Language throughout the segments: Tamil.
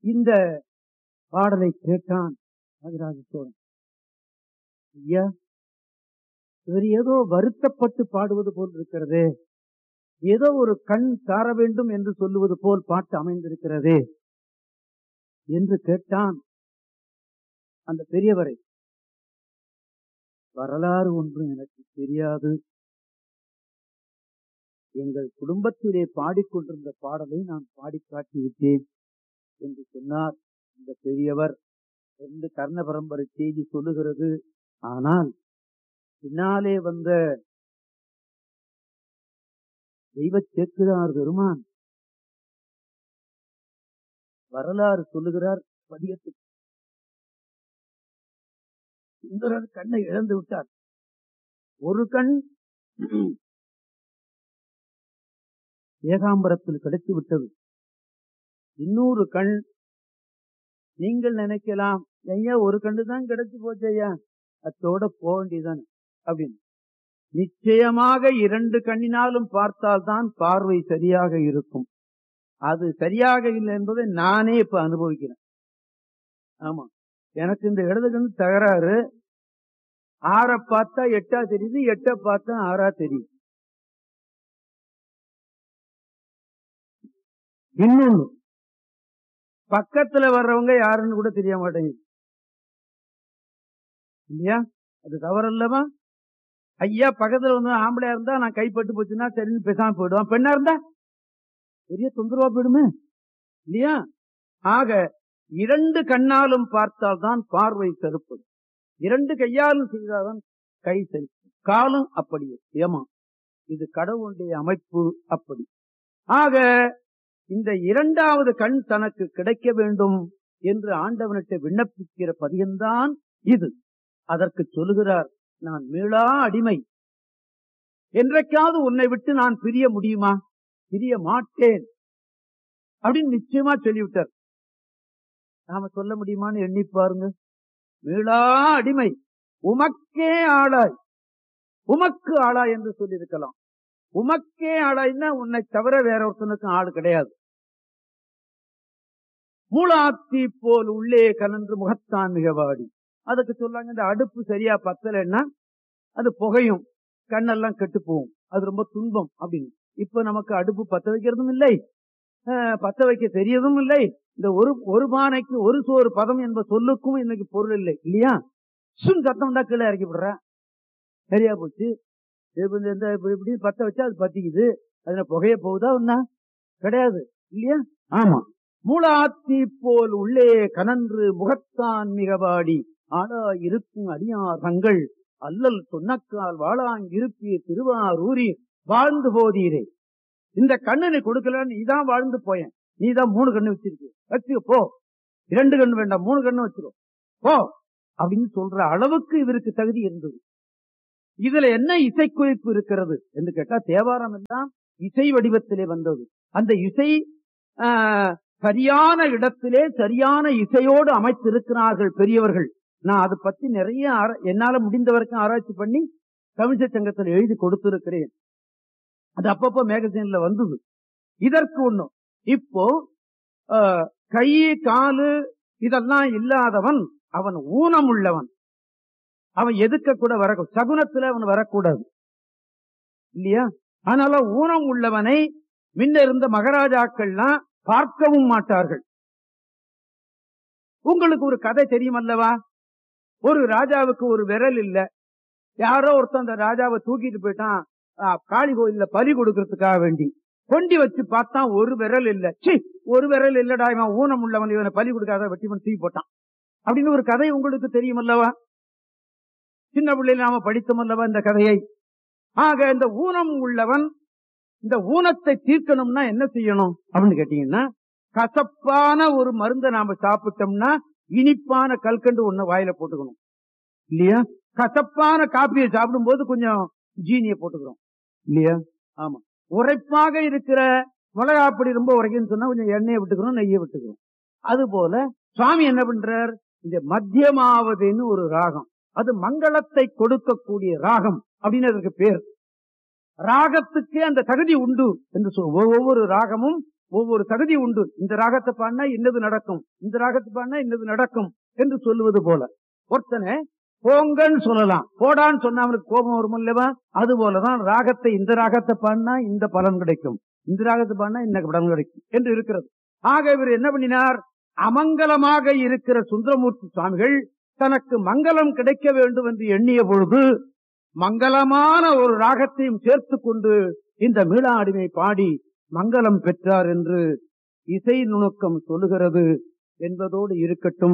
இந்த பாடலை கேட்டான் ராஜராஜ சோழன். ஐயா, இவர் ஏதோ வருத்தப்பட்டு பாடுவது போல் இருக்கிறதே, ஏதோ ஒரு கண் சார வேண்டும் என்று சொல்லுவது போல் பாட்டு அமைந்திருக்கிறதே என்று கேட்டான் அந்த பெரியவரை. வரலாறு ஒன்றும் எனக்கு தெரியாது, எங்கள் குடும்பத்திலே பாடிக்கொண்டிருந்த பாடலை நான் பாடி காட்டிவிட்டேன் என்று சொன்னார் இந்த பெரியவர். 2 கர்ண பரம்பரை செய்தி சொல்லுகிறது. ஆனால் பின்னாலே வந்த தெய்வ சேக்கிழார் பெருமான் வரலாறு சொல்லுகிறார். பதியத்துக்கு சுந்தரர் கண்ணை இழந்து விட்டார். ஒரு கண் ஏகாம்பரத்தில் கிடைத்து விட்டது, இன்னொரு கண் நீங்கள் நினைக்கலாம், ஐயா ஒரு கண்ணு தான் கிடைச்சு போச்சு ஐயா, அத்தோட போக வேண்டியதானே அப்படின்னு. நிச்சயமாக 2 கண்ணினாலும் பார்த்தால்தான் பார்வை சரியாக இருக்கும். அது சரியாக இல்லை என்பதை நானே இப்ப அனுபவிக்கிறேன். ஆமா, எனக்கு இந்த இடது கண்ணு தகராறு. 6 பார்த்தா 8 தெரியுது, 8 பார்த்தா 6 தெரியுது. இன்னொன்னு, பக்கத்துல வர்றவங்க யாருன்னு கூட தெரிய மாட்டேங்குது இல்லையா? அது தவறல்லவா? ஐயா பக்கத்துல வந்து ஆம்பளையா இருந்தா நான் கைப்பட்டு போச்சுன்னா சரின்னு பேசாம போயிடுவான், பெண்ணா இருந்தா பெரிய தொந்தரவா போயிடுமே இல்லையா? ஆக 2 கண்ணாலும் பார்த்தால்தான் பார்வை செருப்பது, 2 கையாலும் செய்தால்தான் கை செருப்பு, காலும் அப்படியே. ஏமா, இது கடவுளுடைய அமைப்பு அப்படி. ஆக இந்த 2வது கண் தனக்கு கிடைக்க வேண்டும் என்று ஆண்டவனிட்ட விண்ணப்பிக்கிற பதியம்தான் இது. அதற்கு சொல்லுகிறார், நான் மீளா அடிமை, என்றைக்காவது உன்னை விட்டு நான் பிரிய முடியுமா? பிரிய மாட்டேன் அப்படின்னு நிச்சயமா சொல்லிவிட்டார். நாம சொல்ல முடியுமான்னு எண்ணி பாருங்க. மீளா அடிமை, உமக்கே ஆளாய், உமக்கு ஆளாய் என்று சொல்லியிருக்கலாம். உமக்கே ஆளாய்னா உன்னை தவிர வேற ஒருத்தனுக்கும் ஆள் கிடையாது. மூளாத்தி போல் உள்ளே கலந்து முகத்தான் மிகவாடி. அதுக்கு சொல்லாங்க, இந்த அடுப்பு சரியா பத்தலைன்னா அது புகையும், கண்ணெல்லாம் கெட்டு போகும், அது ரொம்ப துன்பம் அப்படின்னு. இப்ப நமக்கு அடுப்பு பத்த வைக்கிறதும் இல்லை, பத்த வைக்க தெரியதும் இல்லை. இந்த ஒரு பானைக்கு ஒரு சோறு பதம் என்ப சொல்லுக்கும் இன்னைக்கு பொருள் இல்லை இல்லையா? சுன் சத்தம் தான் கீழே இறக்கி விடுற, சரியா போச்சு. இப்படி பத்த வச்சா அது பத்திக்குது, அதுல புகைய போகுதா ஒன்னா? கிடையாது இல்லையா? ஆமா. மூளாத்தி போல் உள்ளே கனன்று முகத்தான் மிகவாடி ஆளா இருக்கும் அடியார் தங்கள் அல்லல் சொன்னக்கால் வாழாங்கிருப்பிய திருவாரூரி வாழ்ந்து போதீரே. இந்த கண்ணனை கொடுக்கல, நீதான் வாழ்ந்து போயேன், நீதான் 3 கண்ணு வச்சிருக்க போ, 2 கண்ணு வேண்டாம் 3 கண்ணு வச்சிருக்கோம் போ அப்படின்னு சொல்ற அளவுக்கு இவருக்கு தகுதி இருந்தது. இதுல என்ன இசைக்குறிப்பு இருக்கிறது என்று கேட்டா, தேவாரம் எல்லாம் இசை வடிவத்திலே வந்தது. அந்த இசை சரியான இடத்திலே சரியான இசையோடு அமைத்திருக்கிறார்கள் பெரியவர்கள். நான் அதை பத்தி நிறைய என்னால முடிந்த வரைக்கும் ஆராய்ச்சி பண்ணி தமிழ்ச்ச சங்கத்தில் எழுதி கொடுத்திருக்கிறேன். அது அப்பப்போ மேகசின்ல வந்தது. இதற்கு ஒண்ணும் இப்போ கை காலு இதெல்லாம் இல்லாதவன் அவன் ஊனம் உள்ளவன், அவன் எதுக்க கூட வர சகுனத்துல அவன் வரக்கூடாது இல்லையா? அதனால ஊனம் உள்ளவனை முன்ன இருந்த மகாராஜாக்கள்லாம் பார்க்கவும் மாட்டார்கள். உங்களுக்கு ஒரு கதை தெரியும் அல்லவா? ஒரு ராஜாவுக்கு ஒரு விரல் இல்ல, யாரோ ஒருத்தன் அந்த ராஜாவை தூக்கிட்டு போயிட்டான் காளி கோயில்ல பலி கொடுக்கறதுக்காக வேண்டி. கொண்டி வச்சு பார்த்தா ஒரு விரல் இல்ல. ஒரு விரல் இல்லடா, இவன் ஊனம் உள்ளவன், இவனை பலி கொடுக்காத வெட்டி பண்ணி தூக்கி போட்டான் அப்படின்னு ஒரு கதை உங்களுக்கு தெரியும் அல்லவா? சின்ன பிள்ளையில நாம படித்தோம் அல்லவா இந்த கதையை? ஆக இந்த ஊனம் உள்ளவன், இந்த ஊனத்தை தீர்க்கணும்னா என்ன செய்யணும் அப்படின்னு கேட்டீங்கன்னா, கசப்பான ஒரு மருந்தை நாம சாப்பிட்டோம்னா இனிப்பான கல்கண்டு ஒண்ணு வாயில போட்டுக்கணும் இல்லையா? கசப்பான காப்பியை சாப்பிடும் போது கொஞ்சம் ஜீனியை போட்டுக்கிறோம் இல்லையா? ஆமா. உரைப்பாக இருக்கிற மிளகாப்பொடி ரொம்ப உரைக்குன்னு சொன்னா கொஞ்சம் எண்ணெயை விட்டுக்கிறோம், நெய்யை விட்டுக்கிறோம். அது போல சுவாமி என்ன பண்றார், இந்த மத்தியமாவதுன்னு ஒரு ராகம், அது மங்களத்தை கொடுக்கக்கூடிய ராகம் அப்படின்னு அதற்கு பேர். ராகத்துக்கு அந்த தகுதி உண்டு என்று ஒவ்வொரு ராகமும் ஒவ்வொரு தகுதி உண்டு. இந்த ராகத்தை பாடினா இன்னது நடக்கும், இந்த ராகத்தை பாடினா இன்னது நடக்கும் என்று சொல்லுவது போல. ஒருத்தனை போங்கன்னு சொல்லலாம், போடான்னு சொன்னா அவனுக்கு கோபம் வரும் இல்லவா? அது போலதான் ராகத்தை, இந்த ராகத்தை பாடினா இந்த பலன் கிடைக்கும், இந்த ராகத்தை பாடினா இந்த பலன் கிடைக்கும் என்று இருக்கிறது. ஆக இவர் என்ன பண்ணினார்? அமங்கலமாக இருக்கிற சுந்தரமூர்த்தி சுவாமிகள் தனக்கு மங்களம் கிடைக்க வேண்டும் என்று எண்ணிய பொழுது மங்களமான ஒரு ராகத்தையும் சேர்த்து கொண்டு இந்த மீளா அடிமை பாடி மங்களம் பெற்றார் என்று இசை நுணுக்கம் சொல்லுகிறது என்பதோடு இருக்கட்டும்.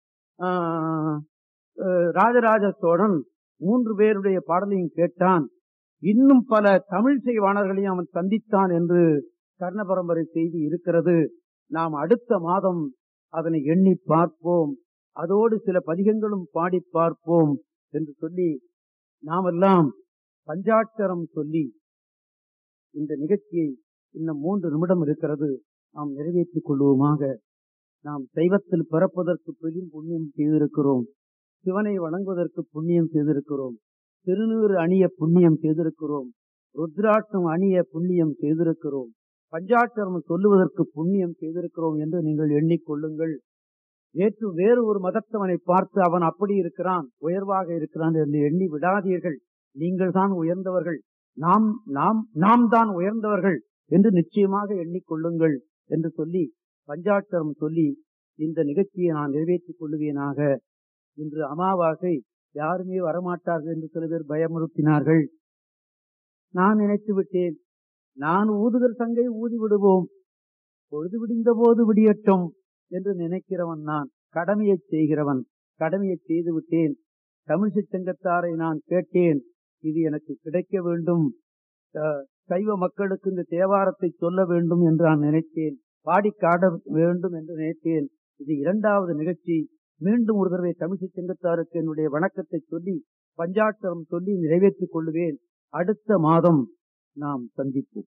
ராஜராஜ சோழன் 3 பேருடைய பாடலையும் கேட்டான். இன்னும் பல தமிழ் செய்வாணர்களையும் அவன் சந்தித்தான் என்று கர்ண பரம்பரை செய்தி இருக்கிறது. நாம் அடுத்த மாதம் அதனை எண்ணி பார்ப்போம், அதோடு சில பதிகங்களும் பாடி பார்ப்போம் என்று சொல்லி நாமெல்லாம் பஞ்சாட்சரம் சொல்லி இந்த நிகழ்ச்சியை இன்னும் 3 நிமிடம் இருக்கிறது, நாம் நிறைவேற்றிக் கொள்வோமாக. நாம் தெய்வத்தில் பிறப்பதற்கு பெரும் புண்ணியம் செய்திருக்கிறோம், சிவனை வணங்குவதற்கு புண்ணியம் செய்திருக்கிறோம், திருநீறு அணிய புண்ணியம் செய்திருக்கிறோம், ருத்ராட்சம் அணிய புண்ணியம் செய்திருக்கிறோம், பஞ்சாட்சரம் சொல்லுவதற்கு புண்ணியம் செய்திருக்கிறோம் என்று நீங்கள் எண்ணிக்கொள்ளுங்கள். நேற்று வேறு ஒரு மதத்தவனை பார்த்து அவன் அப்படி இருக்கிறான், உயர்வாக இருக்கிறான் என்று எண்ணி விடாதீர்கள். நீங்கள் தான் உயர்ந்தவர்கள், நாம் தான் உயர்ந்தவர்கள் என்று நிச்சயமாக எண்ணிக்கொள்ளுங்கள் என்று சொல்லி பஞ்சாட்சரம் சொல்லி இந்த நிகழ்ச்சியை நான் நிறைவேற்றிக் கொள்ளுவேனாக. இன்று அமாவாசை, யாருமே வரமாட்டார்கள் என்று சில பேர் பயமுறுத்தினார்கள். நான் நினைத்து விட்டேன், நான் ஊதுகிற சங்கை ஊதி விடுவோம், பொழுது விடிந்த போது விடியட்டும் என்று நினைக்கிறவன் நான். கடமையை செய்கிறவன், கடமையை செய்து விட்டேன். தமிழிசை சங்கத்தாரை நான் கேட்டேன், இது எனக்கு கிடைக்க வேண்டும், சைவ மக்களுக்கு இந்த தேவாரத்தை சொல்ல வேண்டும் என்று நான் நினைத்தேன், பாடி காட வேண்டும் என்று நினைத்தேன். இது 2வது நிகழ்ச்சி. மீண்டும் ஒரு தடவை தமிழிசை சங்கத்தாருக்கு என்னுடைய வணக்கத்தை சொல்லி பஞ்சாட்சரம் சொல்லி நிறைவேற்றிக் கொள்ளுவேன். அடுத்த மாதம் நாம் சந்திப்போம்.